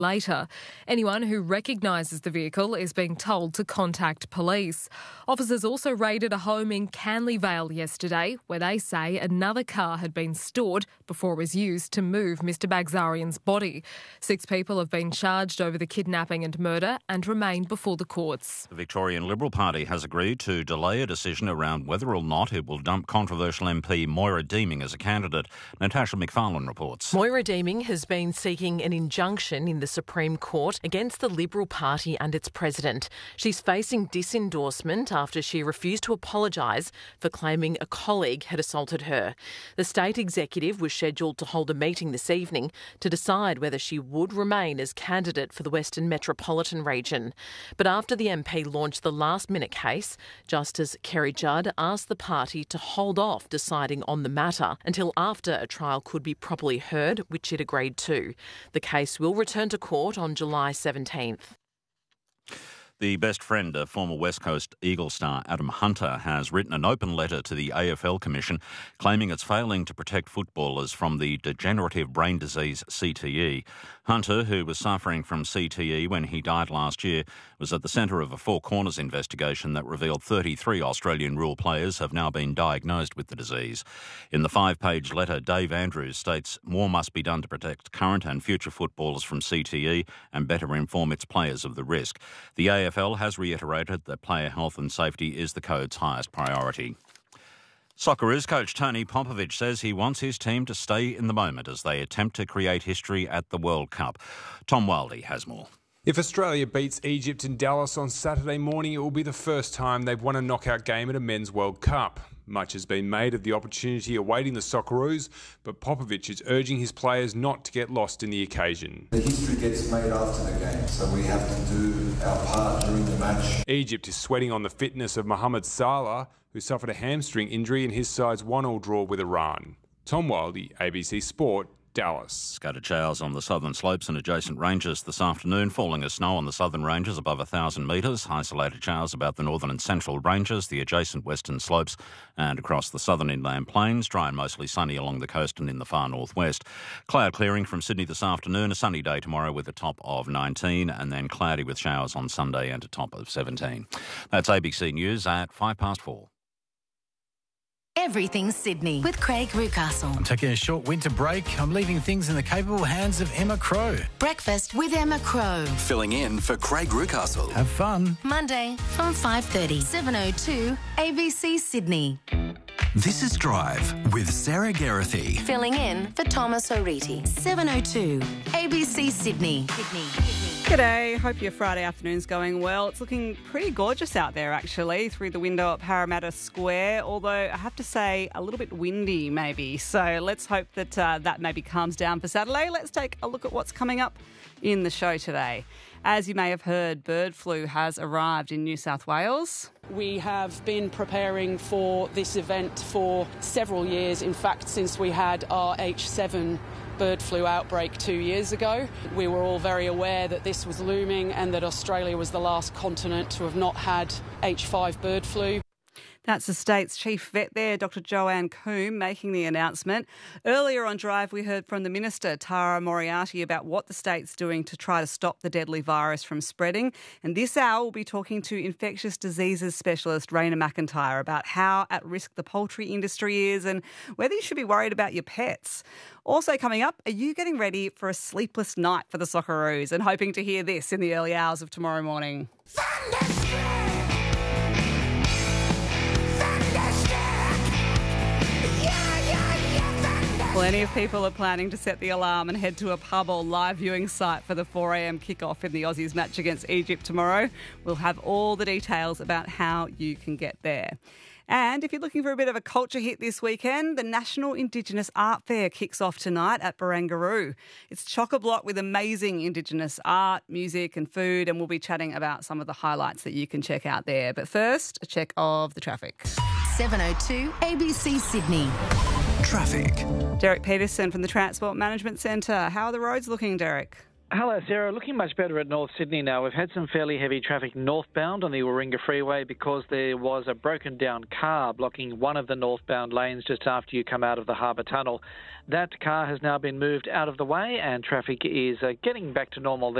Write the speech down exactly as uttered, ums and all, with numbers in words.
later. Anyone who recognises the vehicle is being told to contact police. Officers also raided a home in Canley Vale yesterday, where they say another car had been stored before it was used to move Mister Bagzarian's body. Six people have been charged over the kidnapping and murder and remain before the courts. The Victorian Liberal Party has agreed to delay a decision around whether or not it will dump controversial M P Moira Deeming as a candidate. Natasha McFarlane reports. Moira Deeming has been seeking an injunction in the Supreme Court against the Liberal Party and its president. She's facing disendorsement after she refused to apologise for claiming a colleague had assaulted her. The state executive was scheduled to hold a meeting this evening to decide whether she would remain as candidate for the Western Metropolitan region. But after the M P launched the last-minute case, Justice Kerry Judd asked the party to hold off deciding on the matter until after a trial could be properly heard, which it agreed to. The case will return to court on July seventeenth. The best friend of former West Coast Eagle star Adam Hunter has written an open letter to the A F L Commission claiming it's failing to protect footballers from the degenerative brain disease C T E. Hunter, who was suffering from C T E when he died last year, was at the centre of a Four Corners investigation that revealed thirty-three Australian rule players have now been diagnosed with the disease. In the five-page letter, Dave Andrews states more must be done to protect current and future footballers from C T E and better inform its players of the risk. The A F L has reiterated that player health and safety is the code's highest priority. Socceroos coach Tony Popovic says he wants his team to stay in the moment as they attempt to create history at the World Cup. Tom Wildy has more. If Australia beats Egypt in Dallas on Saturday morning, it will be the first time they've won a knockout game at a Men's World Cup. Much has been made of the opportunity awaiting the Socceroos, but Popovic is urging his players not to get lost in the occasion. The history gets made after the game, so we have to do our part during the match. Egypt is sweating on the fitness of Mohamed Salah, who suffered a hamstring injury in his side's one-all draw with Iran. Tom Wildy, A B C Sport, Dallas. Scattered showers on the southern slopes and adjacent ranges this afternoon, falling as snow on the southern ranges above one thousand metres, isolated showers about the northern and central ranges, the adjacent western slopes and across the southern inland plains, dry and mostly sunny along the coast and in the far northwest. Cloud clearing from Sydney this afternoon, a sunny day tomorrow with a top of nineteen and then cloudy with showers on Sunday and a top of seventeen. That's A B C News at five past four. Everything Sydney with Craig Rucastle. I'm taking a short winter break. I'm leaving things in the capable hands of Emma Crow. Breakfast with Emma Crow. Filling in for Craig Rucastle. Have fun. Monday from five thirty, seven oh two A B C Sydney. This is Drive with Sarah Geraghty. Filling in for Thomas O'Reilly. seven oh two A B C Sydney. Sydney. G'day, hope your Friday afternoon's going well. It's looking pretty gorgeous out there actually through the window at Parramatta Square, although I have to say a little bit windy maybe. So let's hope that uh, that maybe calms down for Saturday. Let's take a look at what's coming up in the show today. As you may have heard, bird flu has arrived in New South Wales. We have been preparing for this event for several years, in fact since we had our H seven bird flu outbreak two years ago. We were all very aware that this was looming and that Australia was the last continent to have not had H five bird flu. That's the state's chief vet there, Doctor Joanne Coombe, making the announcement. Earlier on Drive, we heard from the Minister, Tara Moriarty, about what the state's doing to try to stop the deadly virus from spreading. And this hour, we'll be talking to infectious diseases specialist Raina McIntyre about how at risk the poultry industry is and whether you should be worried about your pets. Also coming up, are you getting ready for a sleepless night for the Socceroos and hoping to hear this in the early hours of tomorrow morning? Plenty of people are planning to set the alarm and head to a pub or live viewing site for the four a.m. kickoff in the Aussies match against Egypt tomorrow. We'll have all the details about how you can get there. And if you're looking for a bit of a culture hit this weekend, the National Indigenous Art Fair kicks off tonight at Barangaroo. It's chock-a-block with amazing Indigenous art, music and food, and we'll be chatting about some of the highlights that you can check out there. But first, a check of the traffic. seven oh two A B C Sydney. Traffic. Derek Peterson from the Transport Management Centre. How are the roads looking, Derek? Hello, Sarah. Looking much better at North Sydney now. We've had some fairly heavy traffic northbound on the Warringah Freeway because there was a broken down car blocking one of the northbound lanes just after you come out of the Harbour Tunnel. That car has now been moved out of the way and traffic is uh, getting back to normal there.